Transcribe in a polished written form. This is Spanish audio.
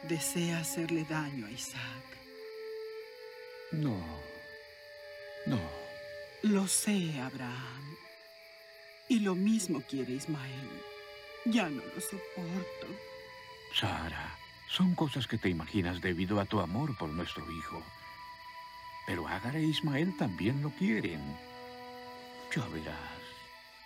Desea hacerle daño a Isaac. No. No. Lo sé, Abraham. Y lo mismo quiere Ismael. Ya no lo soporto. Sara, son cosas que te imaginas debido a tu amor por nuestro hijo. Pero Agar e Ismael también lo quieren. Ya verás.